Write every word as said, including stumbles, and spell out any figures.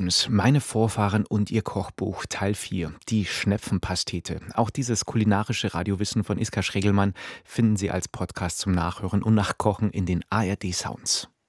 Williams, Meine Vorfahren und ihr Kochbuch, Teil vier, die Schnepfenpastete. Auch dieses kulinarische Radiowissen von Iska Schregelmann finden Sie als Podcast zum Nachhören und Nachkochen in den A R D Sounds.